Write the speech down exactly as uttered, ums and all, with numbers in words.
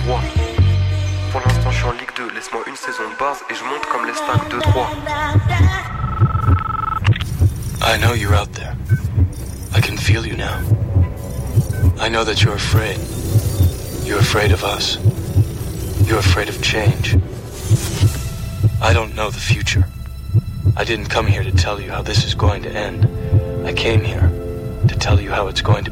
roi. Pour l'instant je suis en Ligue deux, laisse-moi une saison de base et je monte comme les stacks deux trois. I know you're out there. I can feel you now. I know that you're afraid. You're afraid of us. You're afraid of change. I don't know the future. I didn't come here to tell you how this is going to end. I came here to tell you how it's going to